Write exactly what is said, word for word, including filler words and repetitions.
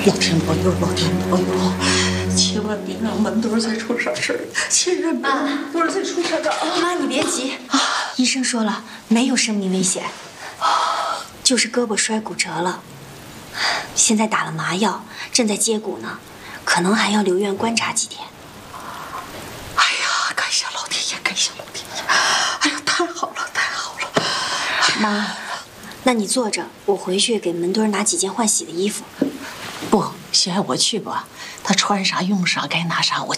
老天保佑，老天保佑！千万别让门墩再出啥事儿，千万别让门墩再出啥事儿。 妈，你别急，医生说了，没有生命危险，就是胳膊摔骨折了，现在打了麻药，正在接骨呢，可能还要留院观察几天。 哎呀，感谢老天爷，感谢老天爷！哎呀，太好了，太好了！ 妈，那你坐着，我回去给门墩拿几件换洗的衣服。 不，先我去吧，他穿啥用啥，该拿啥我。